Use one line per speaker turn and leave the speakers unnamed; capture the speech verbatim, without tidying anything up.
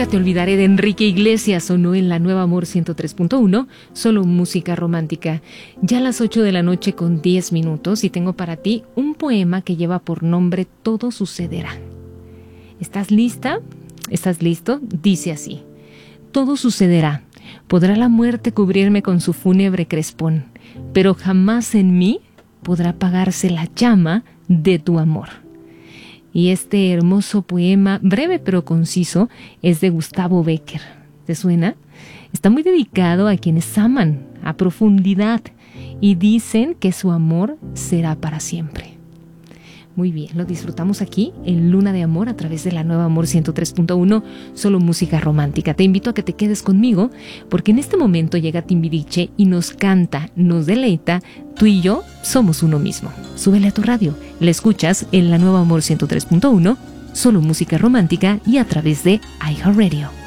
Nunca te olvidaré de Enrique Iglesias, sonó en la Nueva Amor ciento tres punto uno, solo música romántica. Ya a las ocho de la noche con diez minutos y tengo para ti un poema que lleva por nombre Todo sucederá. ¿Estás lista? ¿Estás listo? Dice así: todo sucederá. Podrá la muerte cubrirme con su fúnebre crespón, pero jamás en mí podrá apagarse la llama de tu amor. Y este hermoso poema, breve pero conciso, es de Gustavo Bécquer. ¿Te suena? Está muy dedicado a quienes aman a profundidad y dicen que su amor será para siempre. Muy bien, lo disfrutamos aquí en Luna de Amor a través de la Nueva Amor ciento tres punto uno, solo música romántica. Te invito a que te quedes conmigo porque en este momento llega Timbiriche y nos canta, nos deleita. Tú y yo somos uno mismo. Súbele a tu radio, la escuchas en la Nueva Amor ciento tres punto uno, solo música romántica y a través de iHeartRadio.